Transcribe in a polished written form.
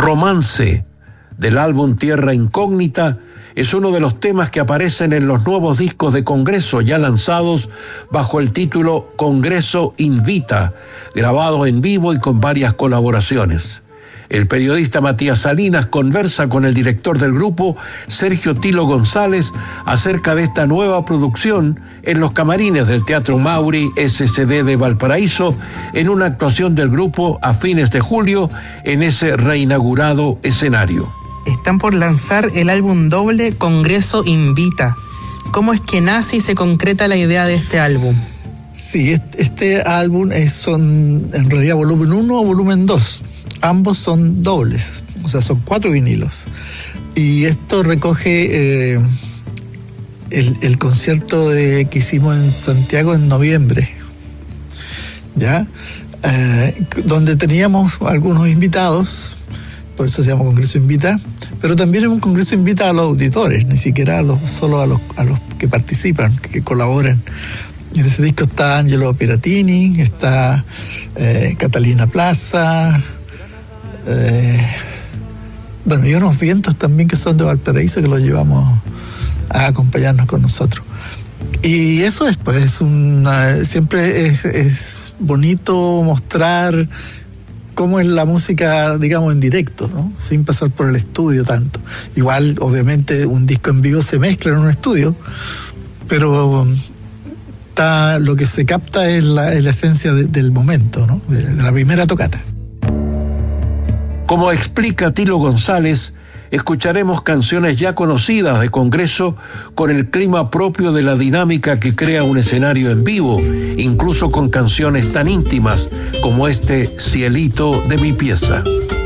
Romance, del álbum Tierra Incógnita, es uno de los temas que aparecen en los nuevos discos de Congreso ya lanzados bajo el título Congreso Invita, grabado en vivo y con varias colaboraciones. El periodista Matías Salinas conversa con el director del grupo, Sergio Tilo González, acerca de esta nueva producción en los camarines del Teatro Mauri SCD de Valparaíso, en una actuación del grupo a fines de julio en ese reinaugurado escenario. Están por lanzar el álbum doble Congreso Invita. ¿Cómo es que nace y se concreta la idea de este álbum? Sí, este álbum son en realidad volumen 1 o volumen 2. Ambos son dobles, o sea, son 4 vinilos. Y esto recoge el concierto que hicimos en Santiago en noviembre, ¿ya? Donde teníamos algunos invitados, por eso se llama Congreso Invita, pero también es un Congreso Invita a los auditores, ni siquiera solo a los que participan, que colaboran. En ese disco está Angelo Piratini, está Catalina Plaza, y unos vientos también que son de Valparaíso que los llevamos a acompañarnos con nosotros. Y eso es, pues, siempre es bonito mostrar cómo es la música, digamos, en directo, ¿no? Sin pasar por el estudio tanto. Igual, obviamente, un disco en vivo se mezcla en un estudio, pero lo que se capta es la esencia del momento, ¿no? De la primera tocata. Como explica Tilo González, escucharemos canciones ya conocidas de Congreso con el clima propio de la dinámica que crea un escenario en vivo, incluso con canciones tan íntimas como este Cielito de mi pieza.